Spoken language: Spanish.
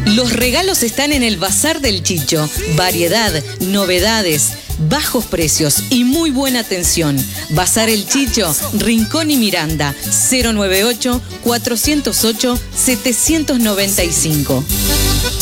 Los regalos están en el Bazar del Chicho. Variedad, novedades, bajos precios y muy buena atención. Bazar El Chicho, Rincón y Miranda, 098-408-795.